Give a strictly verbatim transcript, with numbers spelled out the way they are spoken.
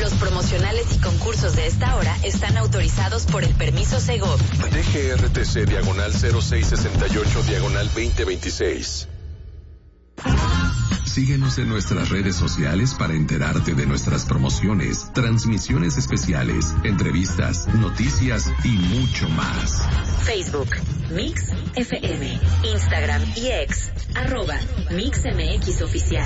Los promocionales y concursos de esta hora están autorizados por el permiso Segov. D G R T C diagonal cero seis sesenta y ocho diagonal veinte veintiséis. Síguenos en nuestras redes sociales para enterarte de nuestras promociones, transmisiones especiales, entrevistas, noticias y mucho más. Facebook, Mix F M, Instagram y X, arroba Mix M X Oficial.